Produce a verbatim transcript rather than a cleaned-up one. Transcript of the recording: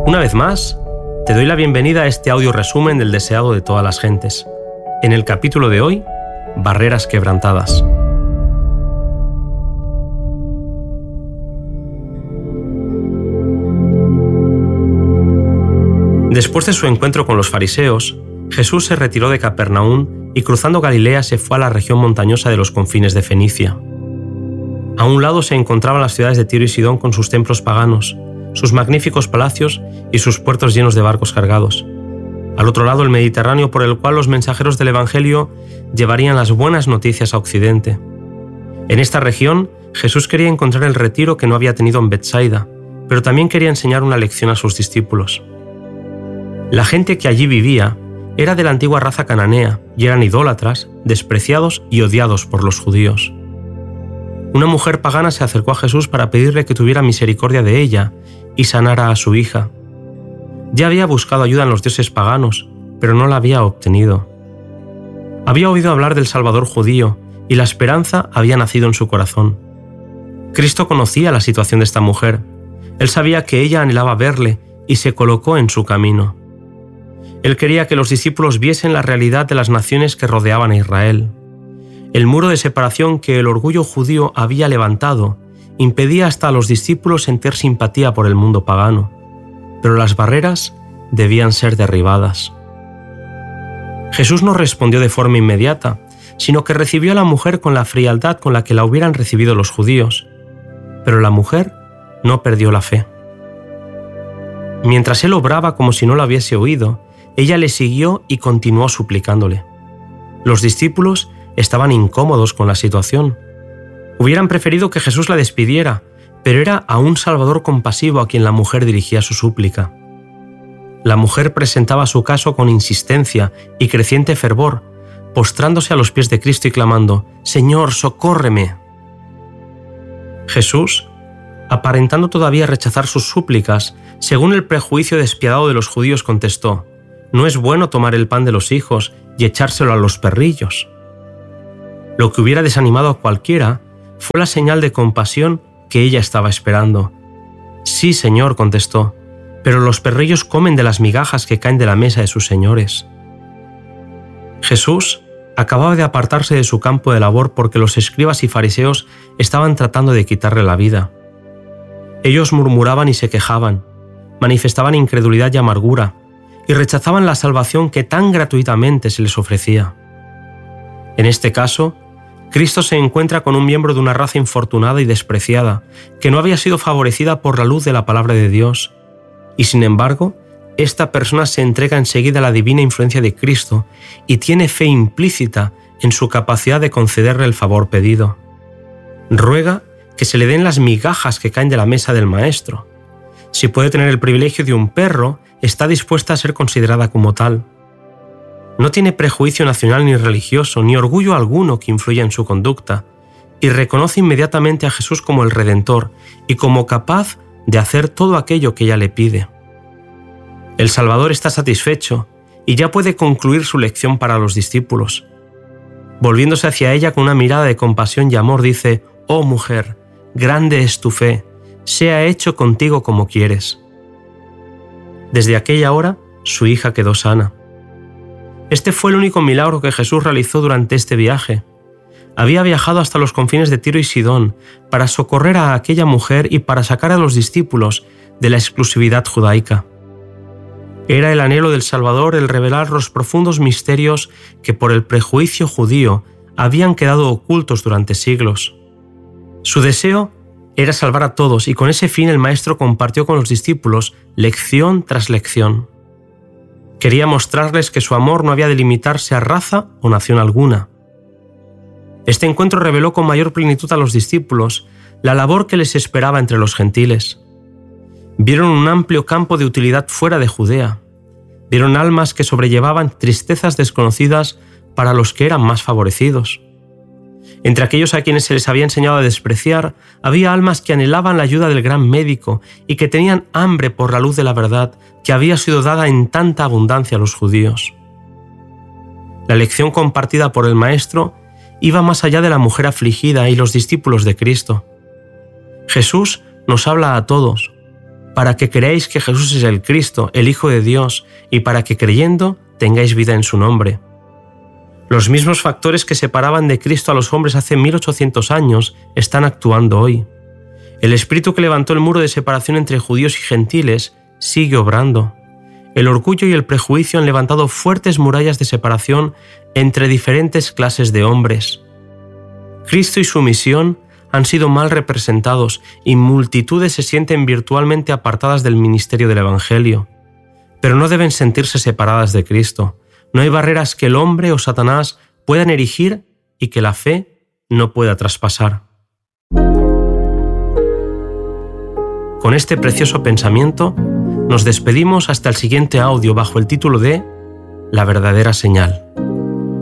Una vez más, te doy la bienvenida a este audio resumen del deseado de todas las gentes. En el capítulo de hoy, barreras quebrantadas. Después de su encuentro con los fariseos, Jesús se retiró de Capernaum y cruzando Galilea se fue a la región montañosa de los confines de Fenicia. A un lado se encontraban las ciudades de Tiro y Sidón con sus templos paganos, sus magníficos palacios y sus puertos llenos de barcos cargados. Al otro lado el Mediterráneo por el cual los mensajeros del Evangelio llevarían las buenas noticias a Occidente. En esta región, Jesús quería encontrar el retiro que no había tenido en Betsaida, pero también quería enseñar una lección a sus discípulos. La gente que allí vivía era de la antigua raza cananea y eran idólatras, despreciados y odiados por los judíos. Una mujer pagana se acercó a Jesús para pedirle que tuviera misericordia de ella y sanara a su hija. Ya había buscado ayuda en los dioses paganos, pero no la había obtenido. Había oído hablar del Salvador judío y la esperanza había nacido en su corazón. Cristo conocía la situación de esta mujer. Él sabía que ella anhelaba verle y se colocó en su camino. Él quería que los discípulos viesen la realidad de las naciones que rodeaban a Israel. El muro de separación que el orgullo judío había levantado impedía hasta a los discípulos sentir simpatía por el mundo pagano, pero las barreras debían ser derribadas. Jesús no respondió de forma inmediata, sino que recibió a la mujer con la frialdad con la que la hubieran recibido los judíos, pero la mujer no perdió la fe. Mientras él obraba como si no la hubiese oído, ella le siguió y continuó suplicándole. Los discípulos estaban incómodos con la situación. Hubieran preferido que Jesús la despidiera, pero era a un Salvador compasivo a quien la mujer dirigía su súplica. La mujer presentaba su caso con insistencia y creciente fervor, postrándose a los pies de Cristo y clamando: «Señor, socórreme». Jesús, aparentando todavía rechazar sus súplicas, según el prejuicio despiadado de los judíos, contestó: «No es bueno tomar el pan de los hijos y echárselo a los perrillos». Lo que hubiera desanimado a cualquiera fue la señal de compasión que ella estaba esperando. «Sí, Señor», contestó, «pero los perrillos comen de las migajas que caen de la mesa de sus señores». Jesús acababa de apartarse de su campo de labor porque los escribas y fariseos estaban tratando de quitarle la vida. Ellos murmuraban y se quejaban, manifestaban incredulidad y amargura, y rechazaban la salvación que tan gratuitamente se les ofrecía. En este caso, Cristo se encuentra con un miembro de una raza infortunada y despreciada, que no había sido favorecida por la luz de la palabra de Dios, y sin embargo, esta persona se entrega enseguida a la divina influencia de Cristo y tiene fe implícita en su capacidad de concederle el favor pedido. Ruega que se le den las migajas que caen de la mesa del Maestro. Si puede tener el privilegio de un perro, está dispuesta a ser considerada como tal. No tiene prejuicio nacional ni religioso, ni orgullo alguno que influya en su conducta, y reconoce inmediatamente a Jesús como el Redentor y como capaz de hacer todo aquello que ella le pide. El Salvador está satisfecho y ya puede concluir su lección para los discípulos. Volviéndose hacia ella con una mirada de compasión y amor, dice: «Oh mujer, grande es tu fe, sea hecho contigo como quieres». Desde aquella hora, su hija quedó sana. Este fue el único milagro que Jesús realizó durante este viaje. Había viajado hasta los confines de Tiro y Sidón para socorrer a aquella mujer y para sacar a los discípulos de la exclusividad judaica. Era el anhelo del Salvador el revelar los profundos misterios que por el prejuicio judío habían quedado ocultos durante siglos. Su deseo era salvar a todos y con ese fin el Maestro compartió con los discípulos lección tras lección. Quería mostrarles que su amor no había de limitarse a raza o nación alguna. Este encuentro reveló con mayor plenitud a los discípulos la labor que les esperaba entre los gentiles. Vieron un amplio campo de utilidad fuera de Judea. Vieron almas que sobrellevaban tristezas desconocidas para los que eran más favorecidos. Entre aquellos a quienes se les había enseñado a despreciar, había almas que anhelaban la ayuda del gran médico y que tenían hambre por la luz de la verdad que había sido dada en tanta abundancia a los judíos. La lección compartida por el Maestro iba más allá de la mujer afligida y los discípulos de Cristo. Jesús nos habla a todos, para que creáis que Jesús es el Cristo, el Hijo de Dios, y para que creyendo tengáis vida en su nombre. Los mismos factores que separaban de Cristo a los hombres hace mil ochocientos años están actuando hoy. El espíritu que levantó el muro de separación entre judíos y gentiles sigue obrando. El orgullo y el prejuicio han levantado fuertes murallas de separación entre diferentes clases de hombres. Cristo y su misión han sido mal representados y multitudes se sienten virtualmente apartadas del ministerio del Evangelio. Pero no deben sentirse separadas de Cristo. No hay barreras que el hombre o Satanás puedan erigir y que la fe no pueda traspasar. Con este precioso pensamiento, nos despedimos hasta el siguiente audio bajo el título de La verdadera señal.